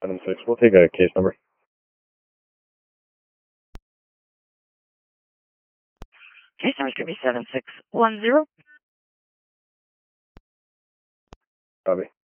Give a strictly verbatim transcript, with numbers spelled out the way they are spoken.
Item six, we'll take a case number. Case number is going to be seven six one zero. Copy.